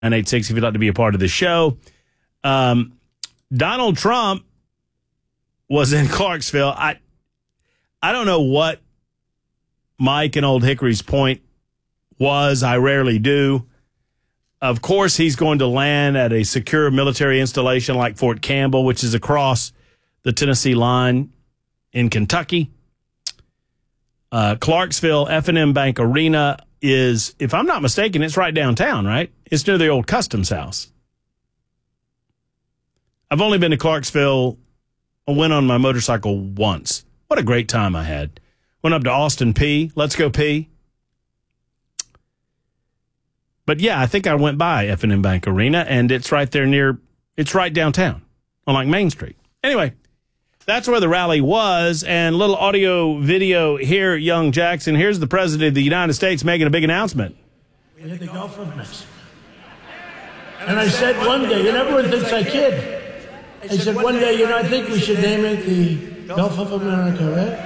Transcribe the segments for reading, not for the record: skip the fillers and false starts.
986 if you'd like to be a part of the show. Donald Trump was in Clarksville. I don't know what Mike and Old Hickory's point was. I rarely do. Of course, he's going to land at a secure military installation like Fort Campbell, which is across the Tennessee line in Kentucky. Clarksville F&M Bank Arena is, if I'm not mistaken, it's right downtown, right? It's near the old Customs House. I've only been to Clarksville. I went on my motorcycle once. What a great time I had. Went up to Austin P. Let's go P. But yeah, I think I went by F&M Bank Arena, and it's right there it's right downtown on like Main Street. Anyway, that's where the rally was, and a little audio video here, Young Jackson. Here's the President of the United States making a big announcement. We hit the Gulf of Mexico. And I said one day, and everyone thinks I kid. I said one day, I think we should name it the Gulf of America, right?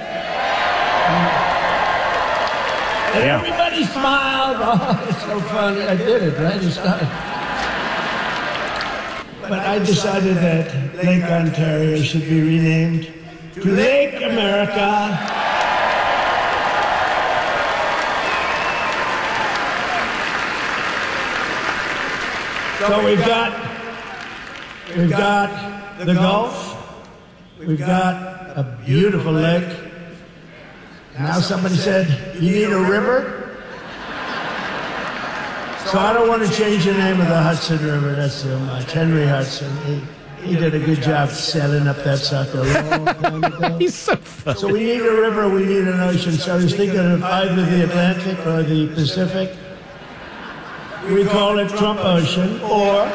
And everybody smiled. Oh, it's so funny. I did it, right? It's not. But I decided that Lake Ontario should be renamed to Lake America. So we've got the Gulf. We've got a beautiful lake. Now somebody said, you need a river? So I don't want to change the name of the Hudson River. That's too much. Henry Hudson. He did a good job setting up that sucker a long time ago. He's so funny. So we need a river, we need an ocean. So I was thinking of either the Atlantic or the Pacific. We call it Trump Ocean, or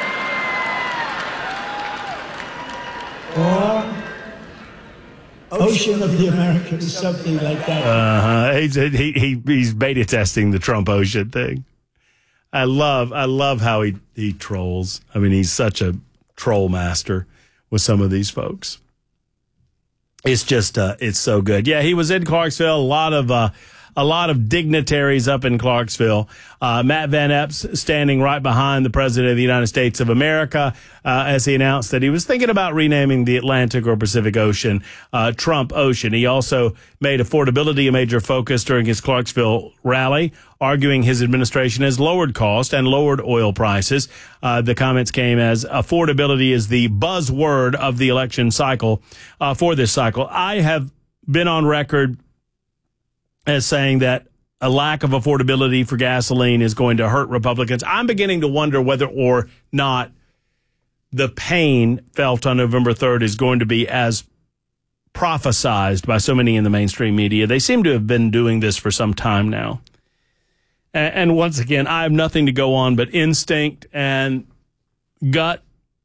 Ocean of the Americas, something like that. He's beta testing the Trump Ocean thing. I love how he trolls. I mean, he's such a troll master with some of these folks. It's just it's so good. Yeah, he was in Clarksville. A lot of dignitaries up in Clarksville. Matt Van Epps standing right behind the President of the United States of America as he announced that he was thinking about renaming the Atlantic or Pacific Ocean Trump Ocean. He also made affordability a major focus during his Clarksville rally, arguing his administration has lowered cost and lowered oil prices. The comments came as affordability is the buzzword of the election cycle for this cycle. I have been on record as saying that a lack of affordability for gasoline is going to hurt Republicans. I'm beginning to wonder whether or not the pain felt on November 3rd is going to be as prophesized by so many in the mainstream media. They seem to have been doing this for some time now. And once again, I have nothing to go on but instinct and gut.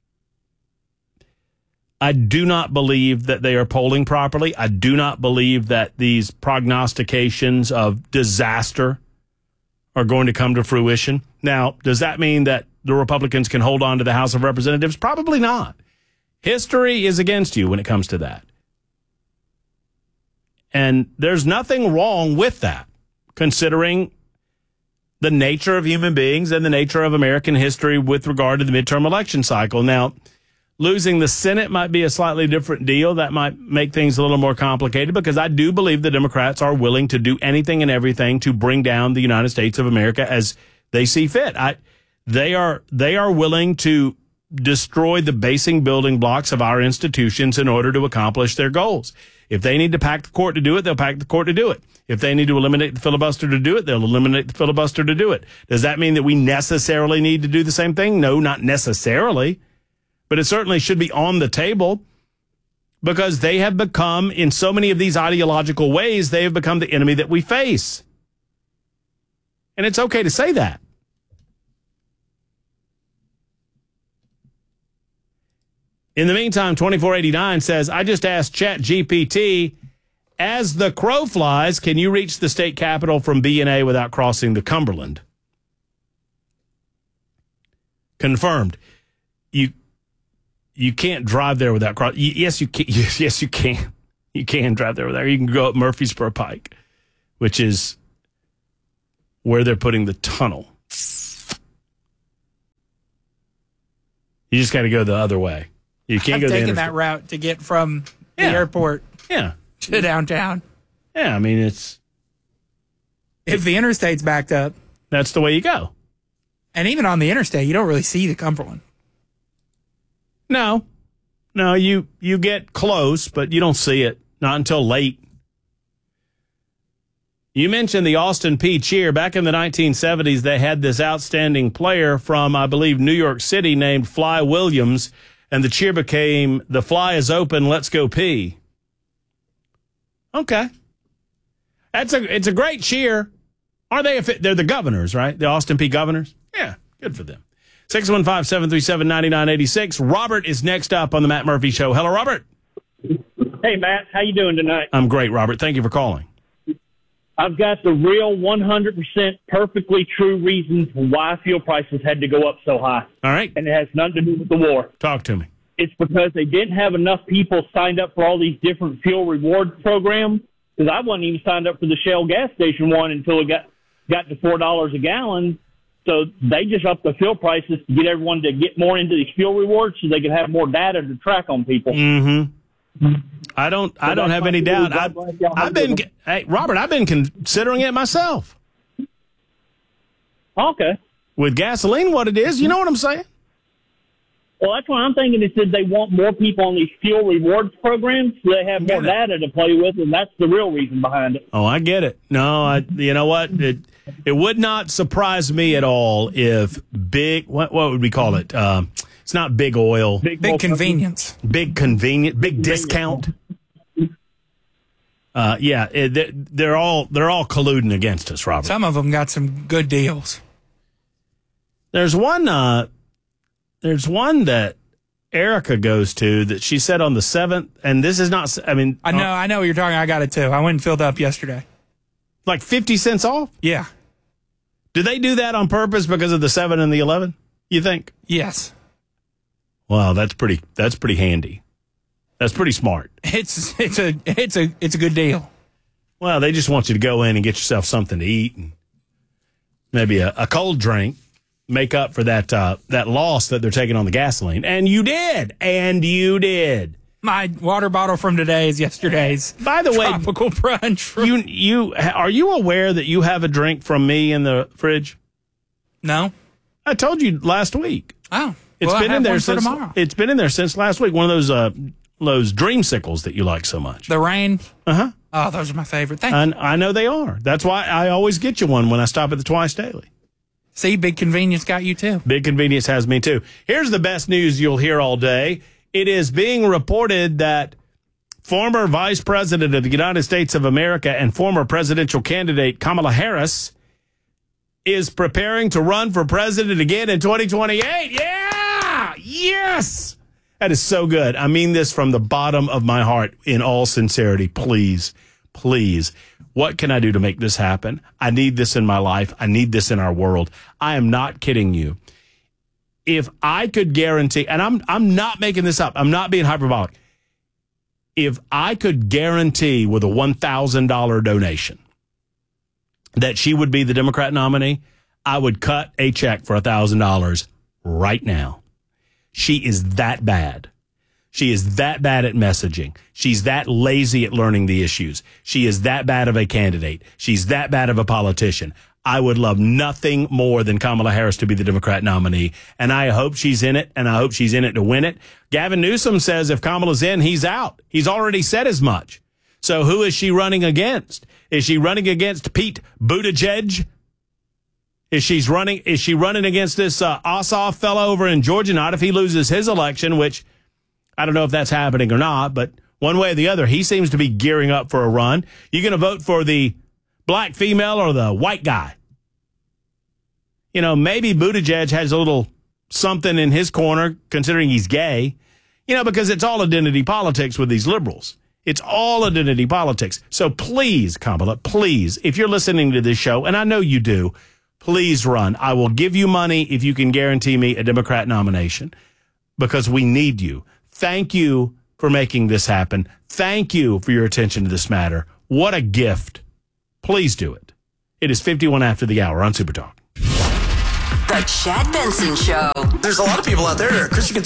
I do not believe that they are polling properly. I do not believe that these prognostications of disaster are going to come to fruition. Now, does that mean that the Republicans can hold on to the House of Representatives? Probably not. History is against you when it comes to that. And there's nothing wrong with that, considering the nature of human beings and the nature of American history with regard to the midterm election cycle. Now, losing the Senate might be a slightly different deal. That might make things a little more complicated because I do believe the Democrats are willing to do anything and everything to bring down the United States of America as they see fit. They are willing to destroy the basing building blocks of our institutions in order to accomplish their goals. If they need to pack the court to do it, they'll pack the court to do it. If they need to eliminate the filibuster to do it, they'll eliminate the filibuster to do it. Does that mean that we necessarily need to do the same thing? No, not necessarily. But it certainly should be on the table because they have become, in so many of these ideological ways, they have become the enemy that we face. And it's okay to say that. In the meantime, 2489 says, I just asked ChatGPT, as the crow flies, can you reach the state capitol from B&A without crossing the Cumberland? Confirmed. You can't drive there without crossing. Yes, you can. Yes, you can. You can drive there without. You can go up Murfreesboro Pike, which is where they're putting the tunnel. You just got to go the other way. You can't go the taken interstate. that route to get from the airport to downtown. Yeah, I mean, it's... If the interstate's backed up. That's the way you go. And even on the interstate, you don't really see the Cumberland. No, you get close, but you don't see it. Not until late. You mentioned the Austin Peay Cheer. Back in the 1970s, they had this outstanding player from, I believe, New York City named Fly Williams, and the cheer became, "The fly is open, let's go pee." Okay. It's a great cheer. Are they? They're the Governors, right? The Austin Peay Governors? Yeah, good for them. 615-737-9986. Robert is next up on the Matt Murphy Show. Hello, Robert. Hey, Matt. How you doing tonight? I'm great, Robert. Thank you for calling. I've got the real 100% perfectly true reasons why fuel prices had to go up so high. All right. And it has nothing to do with the war. Talk to me. It's because they didn't have enough people signed up for all these different fuel reward programs. Because I wasn't even signed up for the Shell gas station one until it got to $4 a gallon. So they just upped the fuel prices to get everyone to get more into these fuel rewards so they could have more data to track on people. Mm-hmm. I don't have any doubt. Hey, Robert, I've been considering it myself. Okay. With gasoline, what it is, you know what I'm saying? Well, that's what I'm thinking. Is that they want more people on these fuel rewards programs so they have more data to play with, and that's the real reason behind it. Oh, I get it. No, you know what? It would not surprise me at all if what would we call it? It's not big oil. Big convenience. Big discount. They're all colluding against us, Robert. Some of them got some good deals. There's one that Erica goes to that she said on the 7th, and this is not, I know what you're talking. I got it too. I went and filled up yesterday. Like 50 cents off? Yeah. Do they do that on purpose because of the 7 and the 11? You think? Yes. Wow, that's pretty handy. That's pretty smart. It's a good deal. Well, they just want you to go in and get yourself something to eat and maybe a cold drink, make up for that loss that they're taking on the gasoline. And you did. My water bottle from today is yesterday's. By the way, tropical brunch. Are you aware that you have a drink from me in the fridge? No. I told you last week. Oh. It's been in there since tomorrow. It's been in there since last week. One of those dreamsicles that you like so much. The rain. Uh-huh. Oh, those are my favorite. Thank you. I know they are. That's why I always get you one when I stop at the Twice Daily. See, Big Convenience got you too. Big Convenience has me too. Here's the best news you'll hear all day. It is being reported that former Vice President of the United States of America and former presidential candidate Kamala Harris is preparing to run for president again in 2028. Yeah! Yes! That is so good. I mean this from the bottom of my heart in all sincerity. Please, what can I do to make this happen? I need this in my life. I need this in our world. I am not kidding you. If I could guarantee, and I'm not making this up, I'm not being hyperbolic. If I could guarantee with a $1,000 donation that she would be the Democrat nominee, I would cut a check for $1,000 right now. She is that bad. She is that bad at messaging. She's that lazy at learning the issues. She is that bad of a candidate. She's that bad of a politician. I would love nothing more than Kamala Harris to be the Democrat nominee. And I hope she's in it, and I hope she's in it to win it. Gavin Newsom says if Kamala's in, he's out. He's already said as much. So who is she running against? Is she running against Pete Buttigieg? Is she running against this Ossoff fellow over in Georgia? Not if he loses his election, which I don't know if that's happening or not, but one way or the other, he seems to be gearing up for a run. You going to vote for the black female or the white guy? You know, maybe Buttigieg has a little something in his corner, considering he's gay, because it's all identity politics with these liberals. It's all identity politics. So please, Kamala, please, if you're listening to this show, and I know you do, please run. I will give you money if you can guarantee me a Democrat nomination, because we need you. Thank you for making this happen. Thank you for your attention to this matter. What a gift. Please do it. It is 51 after the hour on Super Talk. The Chad Benson Show. There's a lot of people out there, Chris, you can